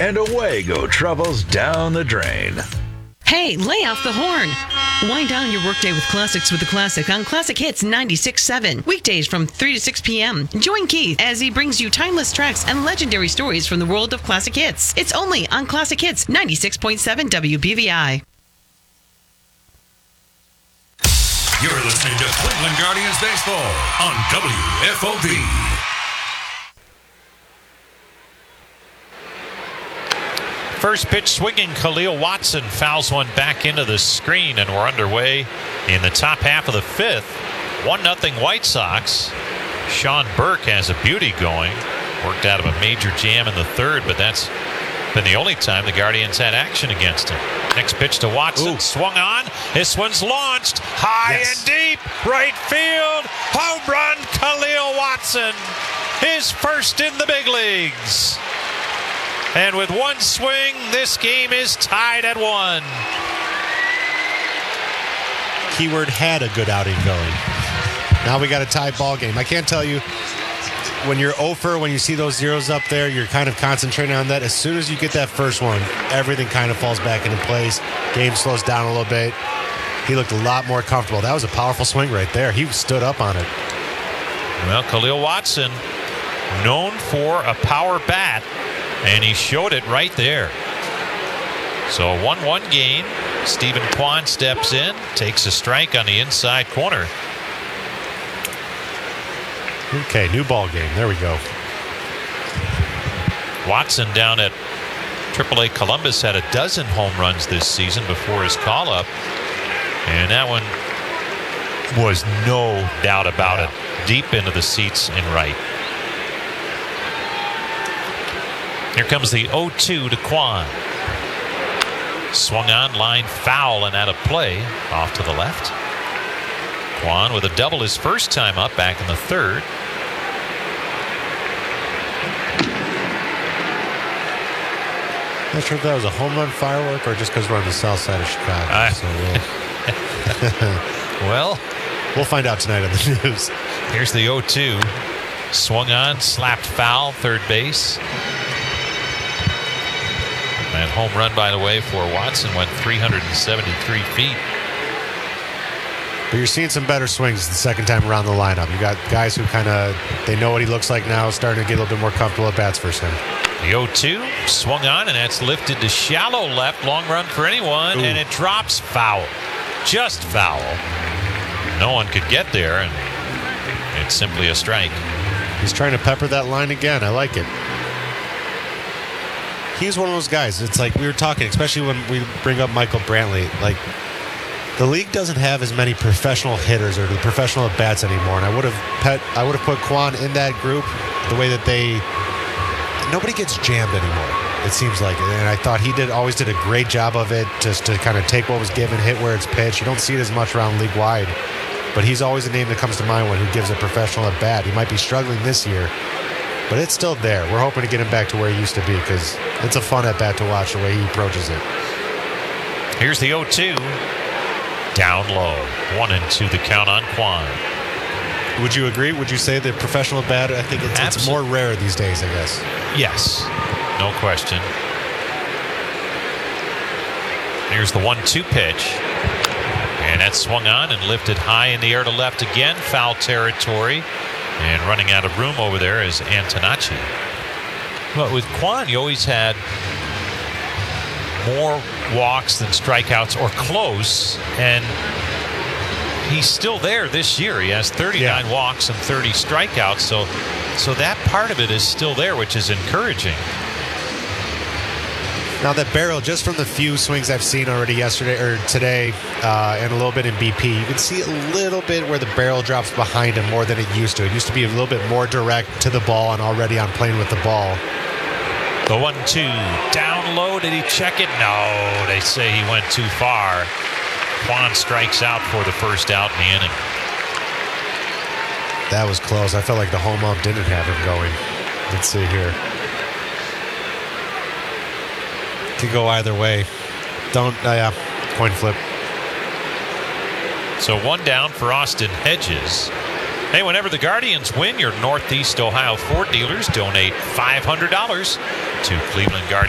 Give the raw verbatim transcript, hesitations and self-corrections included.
and away go troubles down the drain. Hey, lay off the horn. Wind down your workday with classics with the Classic on Classic Hits ninety-six point seven. Weekdays from three to six p.m. Join Keith as he brings you timeless tracks and legendary stories from the world of classic hits. It's only on Classic Hits ninety-six point seven W B V I. You're listening to Cleveland Guardians Baseball on W F O V. First pitch swinging, Khalil Watson fouls one back into the screen, and we're underway in the top half of the fifth. one nothing White Sox. Sean Burke has a beauty going. Worked out of a major jam in the third, but that's been the only time the Guardians had action against him. Next pitch to Watson. Ooh. Swung on. This one's launched. High yes. and deep. Right field. Home run, Khalil Watson. His first in the big leagues. And with one swing, this game is tied at one. Keyword had a good outing going. Now we got a tied ball game. I can't tell you, when you're oh for, when you see those zeros up there, you're kind of concentrating on that. As soon as you get that first one, everything kind of falls back into place. Game slows down a little bit. He looked a lot more comfortable. That was a powerful swing right there. He stood up on it. Well, Khalil Watson, known for a power bat, and he showed it right there. So a one one game. Stephen Kwan steps in, takes a strike on the inside corner. Okay, new ball game. There we go. Watson down at triple A Columbus had a dozen home runs this season before his call-up. And that one was no doubt about yeah. it. Deep into the seats in right. Here comes the oh two to Kwan. Swung on, line foul and out of play. Off to the left. Kwan with a double his first time up back in the third. Not sure if that was a home run firework or just because we're on the south side of Chicago. I, so we'll, well, we'll find out tonight on the news. Here's the oh two. Swung on, slapped foul, third base. That home run, by the way, for Watson went three hundred seventy-three feet. But you're seeing some better swings the second time around the lineup. You got guys who kind of, they know what he looks like now, starting to get a little bit more comfortable at bats for him. The oh two swung on, and that's lifted to shallow left. Long run for anyone, Ooh. and it drops foul. Just foul. No one could get there, and it's simply a strike. He's trying to pepper that line again. I like it. He's one of those guys. It's like we were talking, especially when we bring up Michael Brantley. Like, the league doesn't have as many professional hitters or the professional at bats anymore. And I would have pet, I would have put Kwan in that group. The way that they, nobody gets jammed anymore. It seems like, and I thought he did always did a great job of it, just to kind of take what was given, hit where it's pitched. You don't see it as much around league wide, but he's always a name that comes to mind when who gives a professional at bat. He might be struggling this year, but it's still there. We're hoping to get him back to where he used to be because it's a fun at bat to watch the way he approaches it. Here's the oh two. Down low. One and two the count on Kwan. Would you agree? Would you say that professional bat, I think it's, it's more rare these days, I guess. Yes. No question. Here's the one two pitch. And that's swung on and lifted high in the air to left again. Foul territory. And running out of room over there is Antonacci. But with Kwan, you always had more walks than strikeouts or close, and he's still there this year. He has thirty-nine yeah. walks and thirty strikeouts, so so that part of it is still there, which is encouraging. Now that barrel, just from the few swings I've seen already yesterday or today, uh, and a little bit in B P, you can see a little bit where the barrel drops behind him more than it used to. It used to be a little bit more direct to the ball and already on playing with the ball. The one two down low. Did he check it? No, they say he went too far. Kwan strikes out for the first out in the inning. That was close. I felt like the home ump didn't have him going. Let's see here. Could go either way. Don't, uh, yeah, coin flip. So one down for Austin Hedges. Hey, whenever the Guardians win, your Northeast Ohio Ford dealers donate five hundred dollars to Cleveland Guardians.